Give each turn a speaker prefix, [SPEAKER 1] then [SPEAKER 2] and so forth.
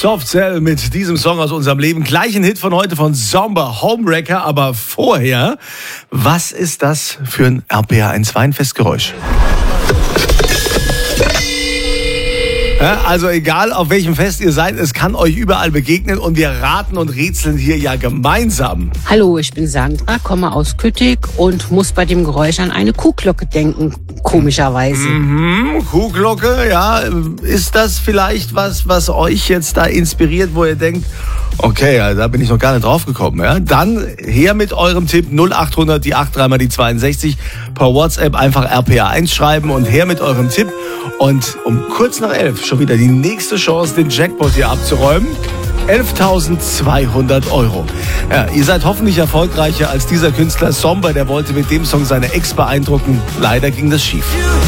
[SPEAKER 1] Soft Cell mit diesem Song aus unserem Leben. Gleich ein Hit von heute von Zomba, Homewrecker. Aber vorher, was ist das für ein RPA 1 Weinfestgeräusch? Ja, also egal, auf welchem Fest ihr seid, es kann euch überall begegnen und wir raten und rätseln hier ja gemeinsam.
[SPEAKER 2] Hallo, ich bin Sandra, komme aus Küttig und muss bei dem Geräusch an eine Kuhglocke denken, komischerweise.
[SPEAKER 1] Kuhglocke, ja. Ist das vielleicht was euch jetzt da inspiriert, wo ihr denkt, okay, ja, da bin ich noch gar nicht drauf gekommen. Ja? Dann her mit eurem Tipp 0800 die 83 mal die 62 per WhatsApp einfach RPA 1 schreiben und her mit eurem Tipp. Und um kurz nach 11 schon wieder die nächste Chance, den Jackpot hier abzuräumen. 11.200 €. Ja, ihr seid hoffentlich erfolgreicher als dieser Künstler Zomba, der wollte mit dem Song seine Ex beeindrucken. Leider ging das schief.